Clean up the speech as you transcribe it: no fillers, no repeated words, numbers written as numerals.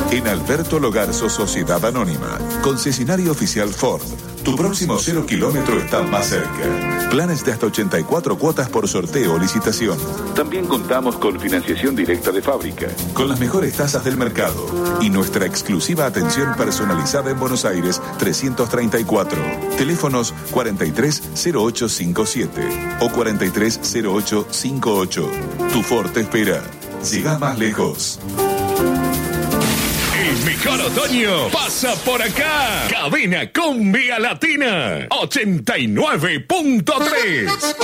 En Alberto Logarzo Sociedad Anónima, concesionario oficial Ford. Tu próximo 0 kilómetro está más cerca. Planes de hasta 84 cuotas por sorteo o licitación. También contamos con financiación directa de fábrica, con las mejores tasas del mercado y nuestra exclusiva atención personalizada en Buenos Aires 334. Teléfonos 430857 o 430858. Tu Ford te espera. Llega más lejos. El mejor otoño pasa por acá. Cadena Cumbia Latina 89.3.